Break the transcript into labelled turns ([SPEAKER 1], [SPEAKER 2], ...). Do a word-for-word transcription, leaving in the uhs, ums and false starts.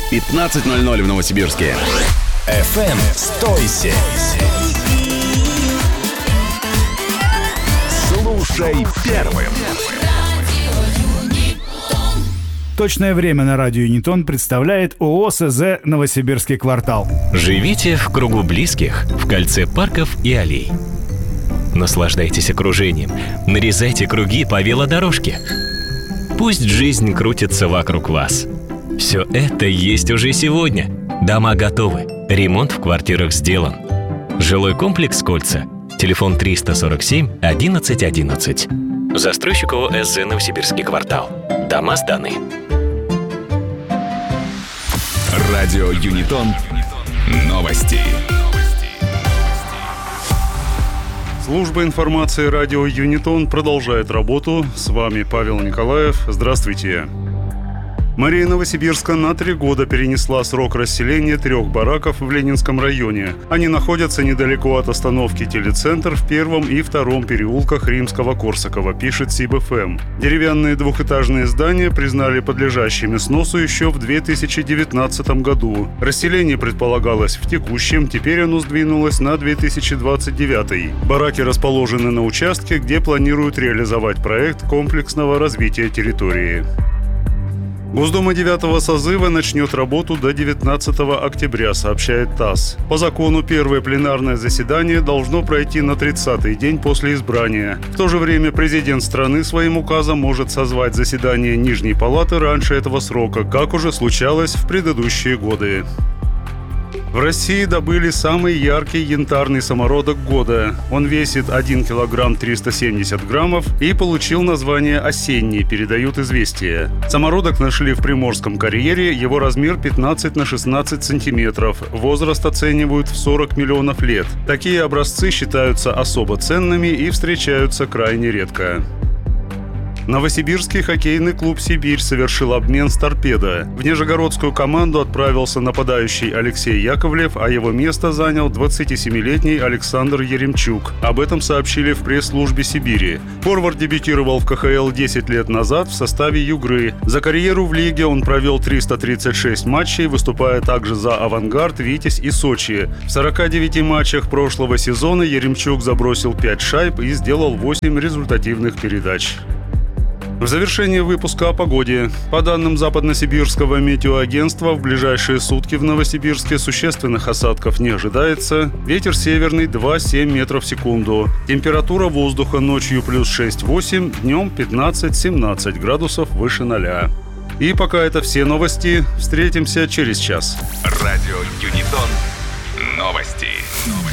[SPEAKER 1] пятнадцать ноль ноль в Новосибирске.
[SPEAKER 2] эф эм сто семь. Слушай первым.
[SPEAKER 3] Точное время на радио Юнитон представляет ООО СЗ «Новосибирский квартал».
[SPEAKER 4] Живите в кругу близких, в кольце парков и аллей. Наслаждайтесь окружением, нарезайте круги по велодорожке. Пусть жизнь крутится вокруг вас. Все это есть уже сегодня. Дома готовы, ремонт в квартирах сделан. Жилой комплекс «Кольца». Телефон триста сорок семь одиннадцать одиннадцать. Застройщик ООО СЗ «Новосибирский квартал». Дома сданы.
[SPEAKER 1] Радио Юнитон. Новости.
[SPEAKER 5] Служба информации радио Юнитон продолжает работу. С вами Павел Николаев. Здравствуйте. Мэрия Новосибирска на три года перенесла срок расселения трех бараков в Ленинском районе. Они находятся недалеко от остановки «Телецентр» в первом и втором переулках Римского-Корсакова, пишет СибЭФМ. Деревянные двухэтажные здания признали подлежащими сносу еще в две тысячи девятнадцатом году. Расселение предполагалось в текущем, теперь оно сдвинулось на две тысячи двадцать девятый. Бараки расположены на участке, где планируют реализовать проект комплексного развития территории. Госдума девятого созыва начнет работу до девятнадцатого октября, сообщает ТАСС. По закону первое пленарное заседание должно пройти на тридцатый день после избрания. В то же время президент страны своим указом может созвать заседание Нижней палаты раньше этого срока, как уже случалось в предыдущие годы. В России добыли самый яркий янтарный самородок года. Он весит один килограмм триста семьдесят граммов и получил название «Осенний», передают «Известия». Самородок нашли в Приморском карьере, его размер пятнадцать на шестнадцать сантиметров. Возраст оценивают в сорок миллионов лет. Такие образцы считаются особо ценными и встречаются крайне редко. Новосибирский хоккейный клуб «Сибирь» совершил обмен с «Торпедо». В нижегородскую команду отправился нападающий Алексей Яковлев, а его место занял двадцатисемилетний Александр Еремчук. Об этом сообщили в пресс-службе «Сибири». Форвард дебютировал в ка ха эл десять лет назад в составе «Югры». За карьеру в лиге он провел триста тридцать шесть матчей, выступая также за «Авангард», «Витязь» и «Сочи». В сорока девяти матчах прошлого сезона Еремчук забросил пять шайб и сделал восемь результативных передач. В завершение выпуска о погоде. По данным Западносибирского метеоагентства, в ближайшие сутки в Новосибирске существенных осадков не ожидается. Ветер северный два семь метров в секунду. Температура воздуха ночью плюс шесть-восемь, днем пятнадцать-семнадцать градусов выше ноля. И пока это все новости. Встретимся через час.
[SPEAKER 1] Радио Юнитон. Новости.